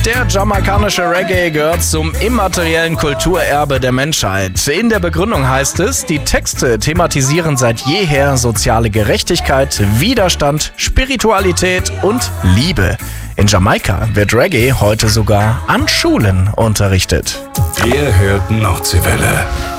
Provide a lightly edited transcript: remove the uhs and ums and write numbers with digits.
Der jamaikanische Reggae gehört zum immateriellen Kulturerbe der Menschheit. In der Begründung heißt es, die Texte thematisieren seit jeher soziale Gerechtigkeit, Widerstand, Spiritualität und Liebe. In Jamaika wird Reggae heute sogar an Schulen unterrichtet. Ihr hört Nordseewelle.